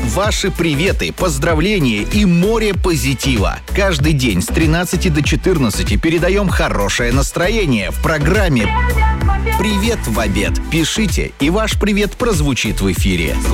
ваши приветы, поздравления и море позитива. Каждый день с 13 до 14 передаем хорошее настроение в программе «Привет в обед». Пишите, и ваш привет прозвучит в эфире.